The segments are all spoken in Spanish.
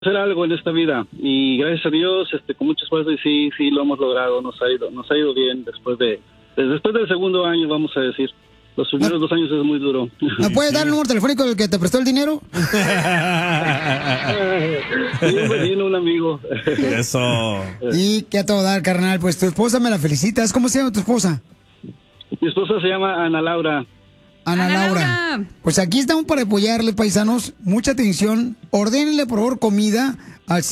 hacer algo en esta vida y gracias a Dios, con mucho esfuerzo y sí lo hemos logrado, nos ha ido bien después del segundo año, vamos a decir. Los primeros 2 años es muy duro. ¿Me puedes dar el número telefónico del que te prestó el dinero? Sí, un vecino, un amigo. Eso. Y que a todo dar, carnal. Pues tu esposa me la felicitas. ¿Cómo se llama tu esposa? Mi esposa se llama Ana Laura. Ana Laura. Pues aquí estamos para apoyarle, paisanos. Mucha atención. Ordénenle, por favor, comida al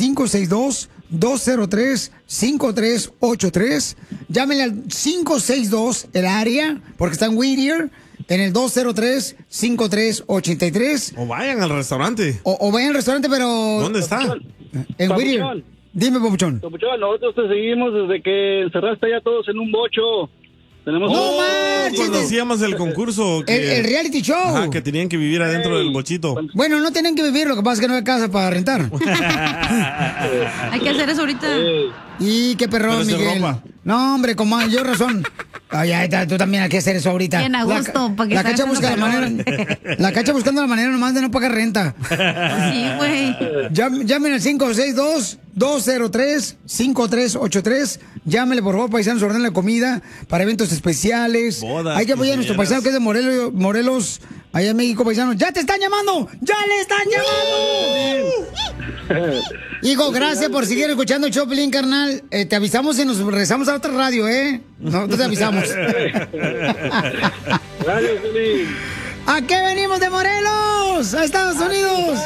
562-203-5383. Llámenle al 562, el área, porque está en Whittier, en el 203-5383. O vayan al restaurante. O vayan al restaurante, pero... ¿Dónde está? En Whittier. Dime, Papuchón. Papuchón, nosotros te seguimos desde que encerraste ya todos en un bocho. Tenemos ¡No manches! Cuando hacíamos el concurso. El reality show. Ajá, que tenían que vivir adentro del bochito. Bueno, no tenían que vivir, lo que pasa es que no hay casa para rentar. Hay que hacer eso ahorita. Y qué perrón, Miguel. No, hombre, con mayor razón. Ay, tú también hay que hacer eso ahorita. Bien a gusto, para que la Cacha salga busca la manera. La Cacha buscando la manera nomás de no pagar renta. Sí, güey. Llamen al 562-203-5383. Llámenle, por favor, paisanos, ordenen la comida para eventos especiales. Bodas, hay que apoyar a nuestro paisano que es de Morelos, allá en México, paisanos. ¡Ya te están llamando! ¡Ya le están llamando! Hijo, gracias por seguir escuchando el Choplin, carnal. Te avisamos y nos regresamos a otra radio, ¿eh? Nosotros te avisamos. Gracias, Piolín. ¿A qué venimos de Morelos? ¡A Estados Unidos!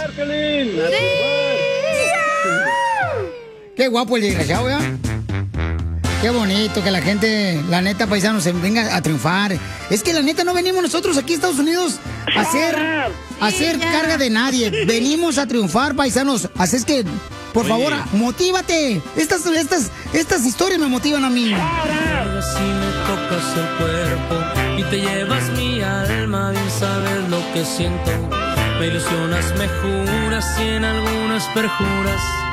¡Qué guapo el desgraciado, ya! Qué bonito que la gente, la neta, paisanos, se venga a triunfar. Es que la neta no venimos nosotros aquí a Estados Unidos a hacer carga de nadie. Venimos a triunfar, paisanos. Así es que, por favor, motívate. Estas historias me motivan a mí. Si me tocas el cuerpo y te llevas mi alma, bien sabes lo que siento. Me ilusionas, me juras y en algunas perjuras